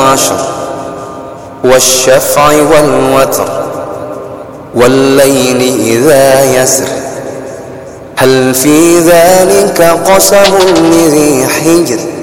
عشر والشفع والوتر والليل إذا يسر هل في ذلك قسم لذي حجر